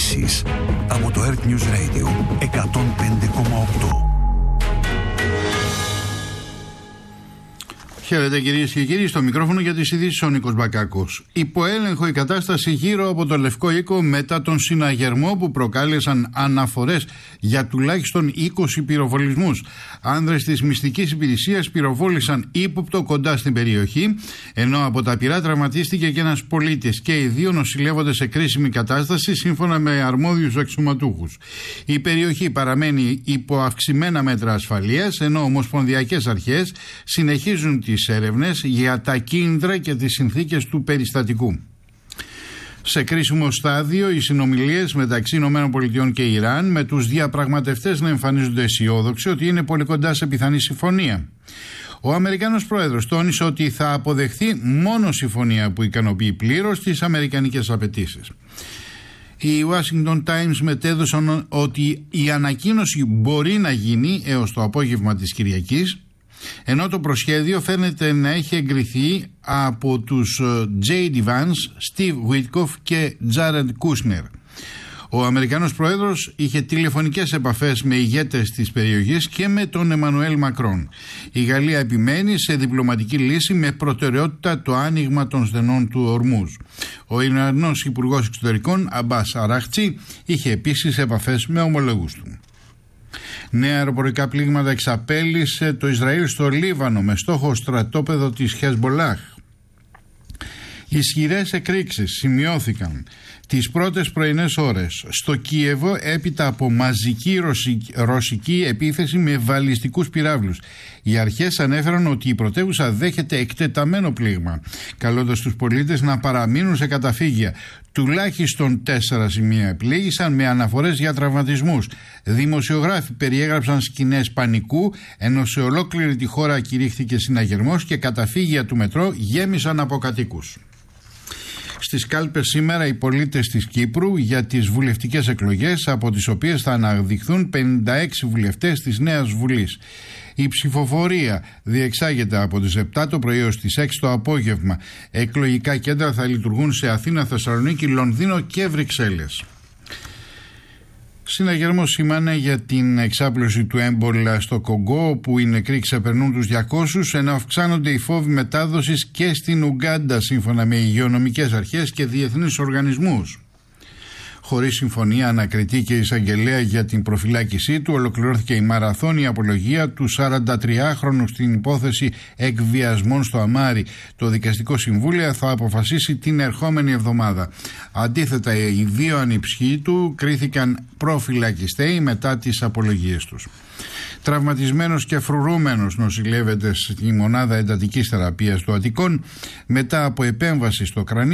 ειδήσεις από το Earth News Radio 105,8. Χαίρετε κυρίες και κύριοι, στο μικρόφωνο για τις ειδήσεις ο Νίκος Μπακάκος. Υπό έλεγχο η κατάσταση γύρω από το Λευκό Οίκο μετά τον συναγερμό που προκάλεσαν αναφορές για τουλάχιστον 20 πυροβολισμούς. Άνδρες της μυστικής υπηρεσίας πυροβόλησαν ύποπτο κοντά στην περιοχή, ενώ από τα πυρά τραυματίστηκε και ένας πολίτης και οι δύο νοσηλεύονται σε κρίσιμη κατάσταση σύμφωνα με αρμόδιους αξιωματούχους. Η περιοχή παραμένει υπό αυξημένα μέτρα ασφαλείας, ενώ ομοσπονδιακές αρχές συνεχίζουν τις έρευνες για τα κίνητρα και τις συνθήκες του περιστατικού. Σε κρίσιμο στάδιο οι συνομιλίες μεταξύ ΗΠΑ και Ιράν, με τους διαπραγματευτές να εμφανίζονται αισιόδοξοι ότι είναι πολύ κοντά σε πιθανή συμφωνία. Ο Αμερικάνος πρόεδρος τόνισε ότι θα αποδεχθεί μόνο συμφωνία που ικανοποιεί πλήρως τις αμερικανικές απαιτήσεις. Οι Washington Times μετέδωσαν ότι η ανακοίνωση μπορεί να γίνει έως το απόγευμα της Κυριακής, ενώ το προσχέδιο φαίνεται να έχει εγκριθεί από τους J.D. Vance, Steve Witkoff και Jared Kushner. Ο Αμερικανός πρόεδρος είχε τηλεφωνικές επαφές με ηγέτες της περιοχής και με τον Εμμανουέλ Μακρόν. Η Γαλλία επιμένει σε διπλωματική λύση με προτεραιότητα το άνοιγμα των στενών του Ορμούζ. Ο Ιρανός Υπουργός Εξωτερικών Αμπάς Αράχτσι είχε επίσης επαφές με ομολόγους του. Νέα αεροπορικά πλήγματα εξαπέλυσε το Ισραήλ στο Λίβανο με στόχο στρατόπεδο της Χεσμπολάχ. Ισχυρές εκρήξεις σημειώθηκαν τις πρώτες πρωινές ώρες στο Κίεβο έπειτα από μαζική ρωσική επίθεση με βαλιστικούς πυράβλους. Οι αρχές ανέφεραν ότι η πρωτεύουσα δέχεται εκτεταμένο πλήγμα, καλώντας τους πολίτες να παραμείνουν σε καταφύγια. Τουλάχιστον 4 σημεία επλήγησαν με αναφορές για τραυματισμούς. Δημοσιογράφοι περιέγραψαν σκηνές πανικού, ενώ σε ολόκληρη τη χώρα κηρύχθηκε συναγερμός και καταφύγια του μετρό γέμισαν από κατοίκους. Στις κάλπες σήμερα οι πολίτες της Κύπρου για τις βουλευτικές εκλογές, από τις οποίες θα αναδειχθούν 56 βουλευτές της Νέας Βουλής. Η ψηφοφορία διεξάγεται από τις 7 το πρωί ως τις 6 το απόγευμα. Εκλογικά κέντρα θα λειτουργούν σε Αθήνα, Θεσσαλονίκη, Λονδίνο και Βρυξέλλες. Συναγερμός σημαίνει για την εξάπλωση του έμπολα στο Κονγκό, όπου οι νεκροί ξεπερνούν τους 200, ενώ αυξάνονται οι φόβοι μετάδοσης και στην Ουγκάντα, σύμφωνα με υγειονομικές αρχές και διεθνείς οργανισμούς. Χωρίς συμφωνία ανακριτή και εισαγγελέα για την προφυλάκησή του, ολοκληρώθηκε η μαραθώνια απολογία του 43χρονου στην υπόθεση εκβιασμών στο Αμάρι. Το Δικαστικό Συμβούλιο θα αποφασίσει την ερχόμενη εβδομάδα. Αντίθετα, οι δύο ανιψιοί του κρίθηκαν προφυλακιστέοι μετά τις απολογίες τους. Τραυματισμένος και φρουρούμενος νοσηλεύεται στη μονάδα εντατικής θεραπείας του Αττικών μετά από επέμβαση στο κρανίο.